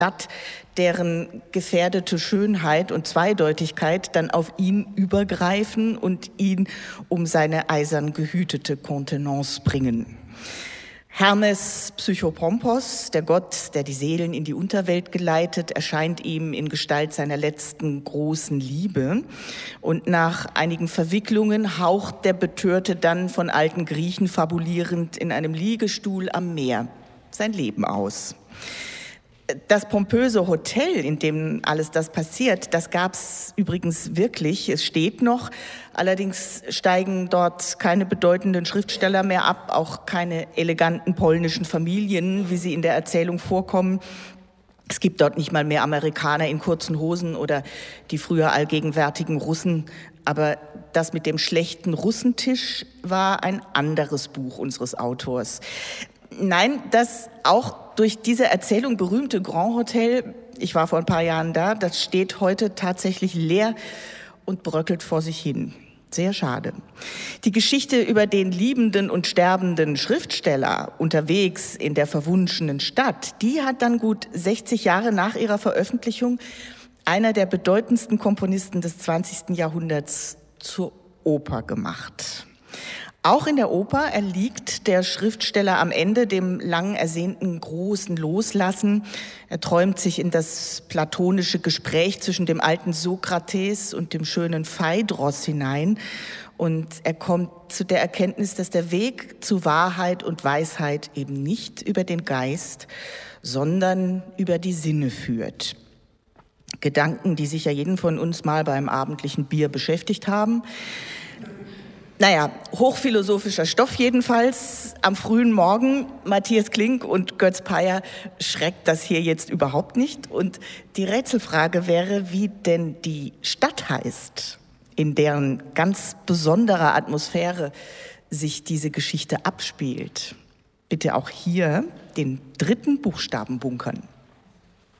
Stadt, deren gefährdete Schönheit und Zweideutigkeit dann auf ihn übergreifen und ihn um seine eisern gehütete Kontenance bringen. Hermes Psychopompos, der Gott, der die Seelen in die Unterwelt geleitet, erscheint ihm in Gestalt seiner letzten großen Liebe. Und nach einigen Verwicklungen haucht der Betörte dann von alten Griechen fabulierend in einem Liegestuhl am Meer sein Leben aus. Das pompöse Hotel, in dem alles das passiert, das gab es übrigens wirklich. Es steht noch. Allerdings steigen dort keine bedeutenden Schriftsteller mehr ab, auch keine eleganten polnischen Familien, wie sie in der Erzählung vorkommen. Es gibt dort nicht mal mehr Amerikaner in kurzen Hosen oder die früher allgegenwärtigen Russen. Aber das mit dem schlechten Russentisch war ein anderes Buch unseres Autors. Nein, das auch durch diese Erzählung berühmte Grand Hotel, ich war vor ein paar Jahren da, das steht heute tatsächlich leer und bröckelt vor sich hin. Sehr schade. Die Geschichte über den liebenden und sterbenden Schriftsteller unterwegs in der verwunschenen Stadt, die hat dann gut 60 Jahre nach ihrer Veröffentlichung einer der bedeutendsten Komponisten des 20. Jahrhunderts zur Oper gemacht. Auch in der Oper erliegt der Schriftsteller am Ende dem lang ersehnten großen Loslassen. Er träumt sich in das platonische Gespräch zwischen dem alten Sokrates und dem schönen Phaedros hinein. Und er kommt zu der Erkenntnis, dass der Weg zu Wahrheit und Weisheit eben nicht über den Geist, sondern über die Sinne führt. Gedanken, die sicher jeden von uns mal beim abendlichen Bier beschäftigt haben. Naja, hochphilosophischer Stoff jedenfalls. Am frühen Morgen, Matthias Klink und Götz Peyer, schreckt das hier jetzt überhaupt nicht. Und die Rätselfrage wäre, wie denn die Stadt heißt, in deren ganz besonderer Atmosphäre sich diese Geschichte abspielt. Bitte auch hier den 3. Buchstaben bunkern.